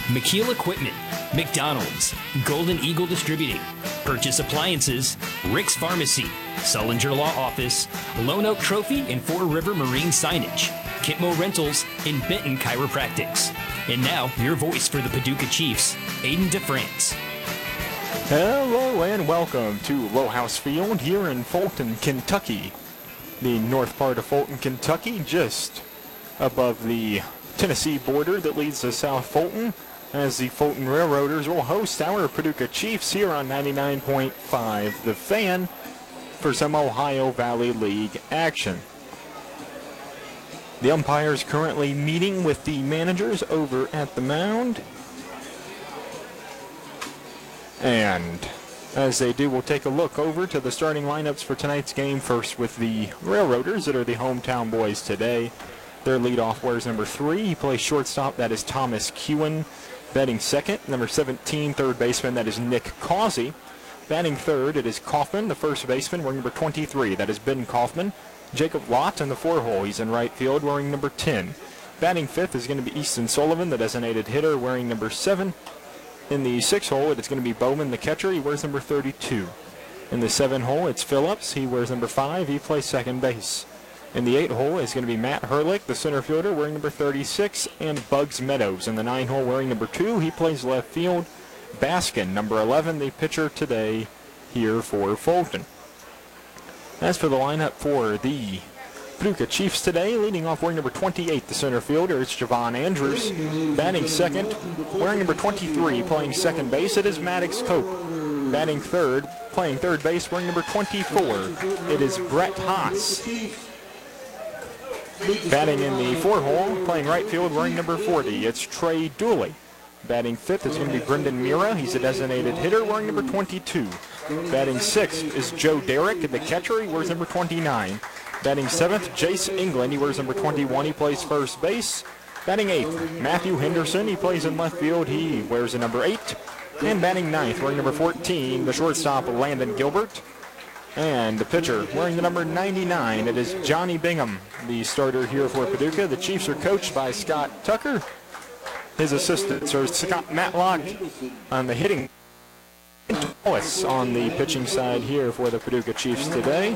McKeel Equipment, McDonald's, Golden Eagle Distributing, Purchase Appliances, Rick's Pharmacy, Sullinger Law Office, Lone Oak Trophy and Four River Marine Signage, Kitmo Rentals, and Benton Chiropractics. And now, your voice for the Paducah Chiefs, Aiden DeFrance. Hello and welcome to Lowhouse Field here in Fulton, Kentucky. The north part of Fulton, Kentucky, just above the Tennessee border that leads to South Fulton, as the Fulton Railroaders will host our Paducah Chiefs here on 99.5 The Fan for some Ohio Valley League action. The umpires currently meeting with the managers over at the mound. And as they do, we'll take a look over to the starting lineups for tonight's game. First with the Railroaders that are the hometown boys today. Their leadoff wears number 3. He plays shortstop. That is Thomas Kewen. Batting second, number 17, third baseman. That is Nick Causey. Batting third, it is Kaufman, the first baseman, wearing number 23. That is Ben Kaufman. Jacob Lott in the 4-hole. He's in right field, wearing number 10. Batting fifth is going to be Easton Sullivan, the designated hitter, wearing number 7. In the 6-hole, it's going to be Bowman, the catcher. He wears number 32. In the 7-hole, it's Phillips. He wears number 5. He plays second base. In the 8-hole is going to be Matt Herlick, the center fielder, wearing number 36, and Bugs Meadows. In the 9-hole, wearing number 2, he plays left field. Baskin, number 11, the pitcher today here for Fulton. As for the lineup for the Paducah Chiefs today, leading off wearing number 28, the center fielder, it's Javon Andrews. Batting second, wearing number 23, playing second base, it is Maddox Cope. Batting third, playing third base, wearing number 24, it is Brett Haas. Batting in the 4-hole, playing right field, wearing number 40, it's Trey Dooley. Batting fifth is going to be Brendan Mira. He's a designated hitter, wearing number 22. Batting sixth is Joe Derrick, the catcher. He wears number 29. Batting seventh, Jace England. He wears number 21. He plays first base. Batting eighth, Matthew Henderson. He plays in left field. He wears the number 8. And batting ninth, wearing number 14, the shortstop, Landon Gilbert. And the pitcher, wearing the number 99, it is Johnny Bingham, the starter here for Paducah. The Chiefs are coached by Scott Tucker. His assistants are Scott Matlock on the hitting, Wallace on the pitching side here for the Paducah Chiefs today.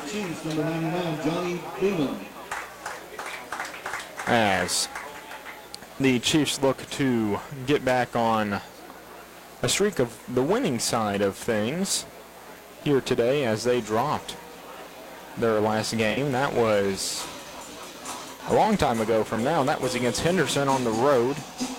As the Chiefs look to get back on a streak of the winning side of things here today, as they dropped their last game. That was a long time ago from now. That was against Henderson on the road.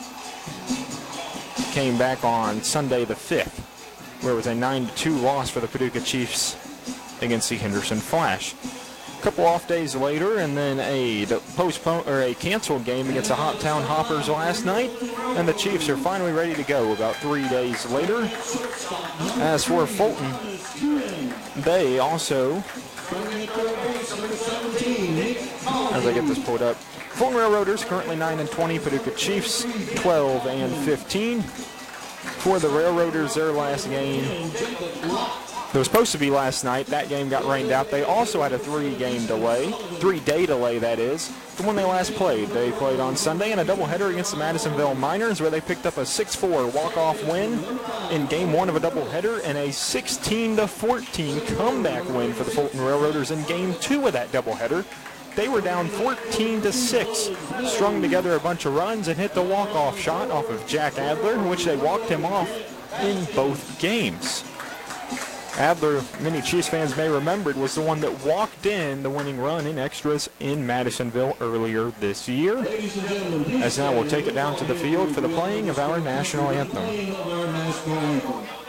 Came back on Sunday the 5th, where it was a 9-2 loss for the Paducah Chiefs against the Henderson Flash. A couple off days later, and then a canceled game against the Hoptown Hoppers last night, and the Chiefs are finally ready to go about 3 days later. As for Fulton, they also, as I get this pulled up, Fulton Railroaders currently 9-20, Paducah Chiefs 12-15. For the Railroaders, their last game, it was supposed to be last night. That game got rained out. They also had a 3-day delay, that is, from when they last played. They played on Sunday in a doubleheader against the Madisonville Miners, where they picked up a 6-4 walk-off win in Game 1 of a doubleheader, and a 16-14 comeback win for the Fulton Railroaders in Game 2 of that doubleheader. They were down 14-6, strung together a bunch of runs, and hit the walk-off shot off of Jack Adler, which they walked him off in both games. Adler, many Chiefs fans may remember, was the one that walked in the winning run in extras in Madisonville earlier this year. As now we'll take it down to the field for the playing of our national anthem.